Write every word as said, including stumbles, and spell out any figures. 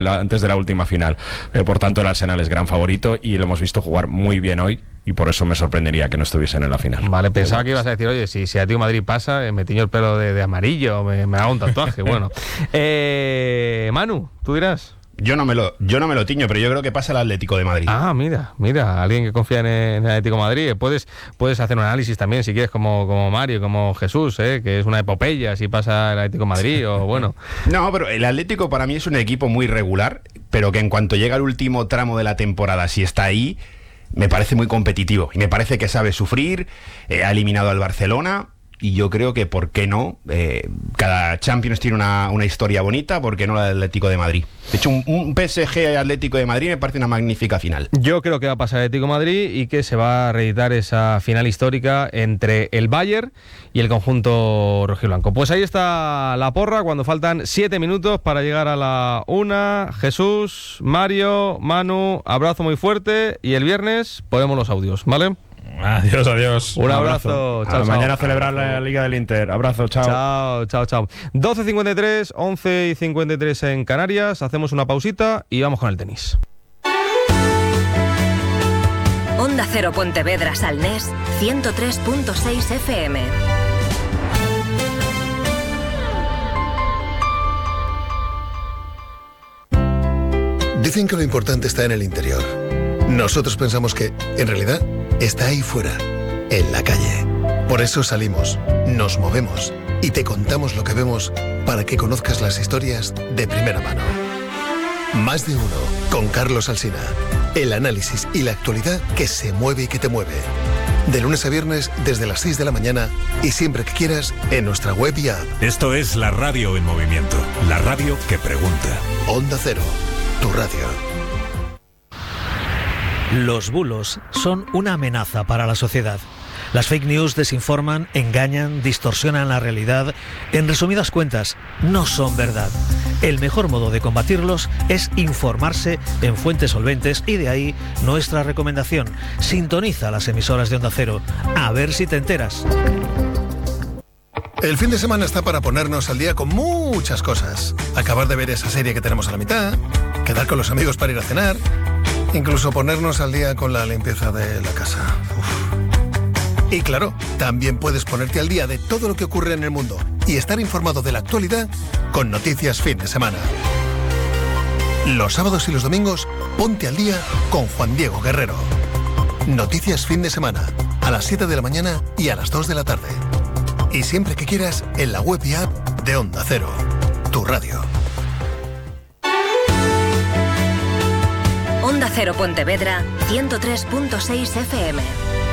la, antes de la última final. Eh, por tanto, el Arsenal es gran favorito y lo hemos visto jugar muy bien hoy. Y por eso me sorprendería que no estuviesen en la final. Vale, pensaba que ibas a decir, oye, si, si Atlético de Madrid pasa, eh, me tiño el pelo de, de amarillo, me, me hago un tatuaje. Bueno, eh, Manu, tú dirás. Yo no me lo, yo no me lo tiño, pero yo creo que pasa el Atlético de Madrid. Ah, mira, mira, alguien que confía en, en el Atlético de Madrid. Puedes, puedes hacer un análisis también, si quieres, como, como Mario, como Jesús, ¿eh? Que es una epopeya si pasa el Atlético de Madrid o bueno. No, pero el Atlético para mí es un equipo muy regular, pero que en cuanto llega al último tramo de la temporada, si está ahí, me parece muy competitivo y me parece que sabe sufrir, eh, ha eliminado al Barcelona y yo creo que, ¿por qué no? Eh, cada Champions tiene una, una historia bonita, ¿por qué no la del Atlético de Madrid? De hecho, un, un P S G Atlético de Madrid me parece una magnífica final. Yo creo que va a pasar el Atlético de Madrid y que se va a reeditar esa final histórica entre el Bayern y el conjunto rojiblanco. Pues ahí está la porra cuando faltan siete minutos para llegar a la una. Jesús, Mario, Manu, abrazo muy fuerte y el viernes ponemos los audios, ¿vale? Adiós, adiós. Un abrazo. Chao, chao. Mañana a celebrar la Liga del Inter. Abrazo, chao. Chao, chao, chao. doce cincuenta y tres, once y cincuenta y tres en Canarias. Hacemos una pausita y vamos con el tenis. Onda Cero Pontevedra Salnés, ciento tres punto seis F M. Dicen que lo importante está en el interior. Nosotros pensamos que, en realidad, está ahí fuera, en la calle. Por eso salimos, nos movemos y te contamos lo que vemos para que conozcas las historias de primera mano. Más de uno, con Carlos Alsina. El análisis y la actualidad que se mueve y que te mueve. De lunes a viernes desde las seis de la mañana y siempre que quieras en nuestra web y app. Esto es la radio en movimiento, la radio que pregunta. Onda Cero, tu radio. Los bulos son una amenaza para la sociedad. Las fake news desinforman, engañan, distorsionan la realidad. En resumidas cuentas, no son verdad. El mejor modo de combatirlos es informarse en fuentes solventes y de ahí nuestra recomendación. Sintoniza las emisoras de Onda Cero. A ver si te enteras. El fin de semana está para ponernos al día con muchas cosas. Acabar de ver esa serie que tenemos a la mitad, quedar con los amigos para ir a cenar, incluso ponernos al día con la limpieza de la casa. Uf. Y claro, también puedes ponerte al día de todo lo que ocurre en el mundo y estar informado de la actualidad con Noticias Fin de Semana. Los sábados y los domingos, ponte al día con Juan Diego Guerrero. Noticias Fin de Semana, a las siete de la mañana y a las dos de la tarde. Y siempre que quieras, en la web y app de Onda Cero, tu radio. Onda Cero Pontevedra, ciento tres punto seis F M.